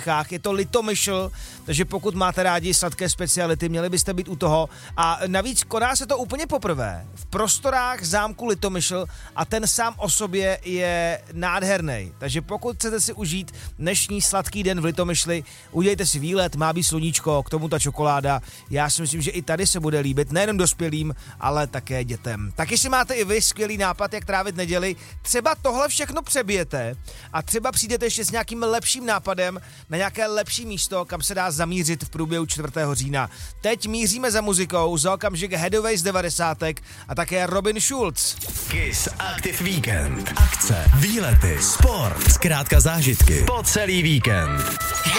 Čechách, je to Litomyšl, takže pokud máte rádi sladké speciality, měli byste být u toho. A navíc koná se to úplně poprvé v prostorách zámku Litomyšl a ten sám o sobě je nádherný. Takže pokud chcete si užít dnešní sladký den v Litomyšli, udělejte si výlet, má být sluníčko, k tomu ta čokoláda. Já si myslím, že i tady se bude líbit nejenom dospělým, ale také dětem. Tak jestli máte i vy skvělý nápad, jak trávit neděli, třeba tohle všechno přebijete a třeba přijdete ještě s nějakým lepším nápadem na nějaké lepší místo, kam se dá zamířit v průběhu 4. října. Teď míříme za muzikou, za okamžik Headway z 90. a také Robin Schulz. Kiss Active Weekend. Akce, výlety, sport, zkrátka zážitky po celý víkend.